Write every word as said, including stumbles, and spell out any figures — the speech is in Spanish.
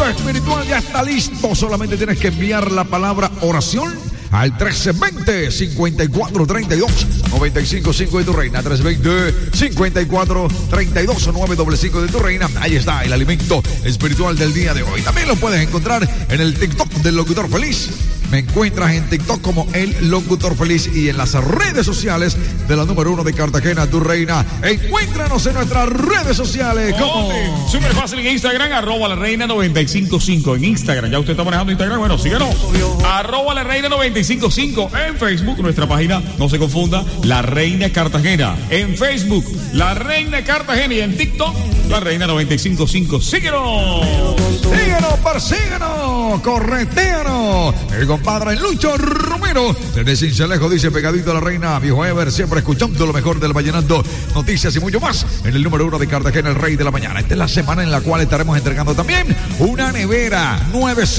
mundo espiritual ya está listo. Solamente tienes que enviar la palabra oración al trece veinte, cincuenta y cuatro treinta y dos, noventa y cinco cinco de tu reina. trece veinte, cincuenta y cuatro treinta y dos, nueve cinco cinco de tu reina. Ahí está el alimento espiritual del día de hoy. También lo puedes encontrar en el TikTok del Locutor Feliz. Me encuentras en TikTok como El Locutor Feliz y en las redes sociales de la número uno de Cartagena, tu reina. Encuéntranos en nuestras redes sociales como... Oh, súper fácil en Instagram, arroba la reina noventa y cinco cinco. En Instagram, ¿ya usted está manejando Instagram? Bueno, síguenos. Arroba la reina noventa y cinco cinco. En Facebook, nuestra página, no se confunda, La Reina Cartagena. En Facebook, La Reina Cartagena. Y en TikTok, La Reina noventa y cinco cinco. Síguenos. Síguenos, persíguenos, correteanos. El compadre Lucho Romero, desde Cincelejo, dice pegadito a la reina, viejo Ever, siempre escuchando lo mejor del vallenato, noticias y mucho más en el número uno de Cartagena, el rey de la mañana. Esta es la semana en la cual estaremos entregando también una nevera nueve.